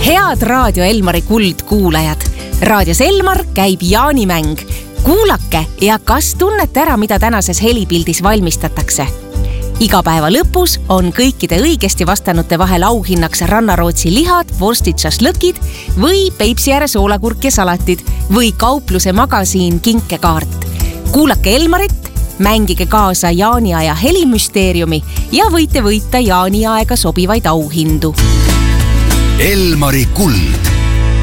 Head Raadio Elmari kuldkuulajad. Raadios Elmar käib jaanimäng. Kuulake ja kas tunnete ära, mida tänases helipildis valmistatakse? Iga päeva lõpus on kõikide õigesti vastanute vahel auhinnaks rannarootsi lihad, vorstid, šašlõkid või Peipsi ääre soolakurk ja salatid või kaupluse magasiin kinkekaart. Kuulake Elmarit, mängige kaasa jaaniaja helimüsteeriumi ja võite võita jaaniaega sobivaid auhindu. Elmari kuld.